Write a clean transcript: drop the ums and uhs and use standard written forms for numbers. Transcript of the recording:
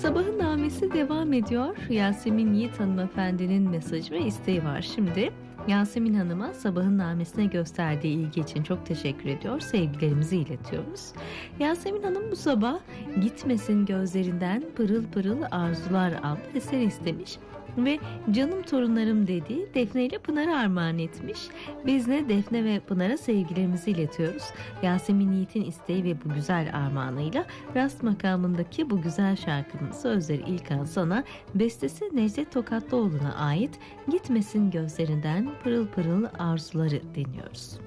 Sabahın namesi devam ediyor. Yasemin Yiğit hanımefendinin mesajı ve isteği var şimdi. Yasemin Hanım'a sabahın namesine gösterdiği ilgi için çok teşekkür ediyor. Sevgilerimizi iletiyoruz. Yasemin Hanım bu sabah "Gitmesin gözlerinden pırıl pırıl arzular" adlı eser istemiş ve "Canım torunlarım" dediği Defne ile Pınar'a armağan etmiş. Biz de Defne ve Pınar'a sevgilerimizi iletiyoruz. Yasemin Yiğit'in isteği ve bu güzel armağanıyla Rast makamındaki bu güzel şarkının sözleri İlkan Sana, bestesi Necdet Tokatlıoğlu'na ait "Gitmesin gözlerinden pırıl pırıl arzuları" dinliyoruz.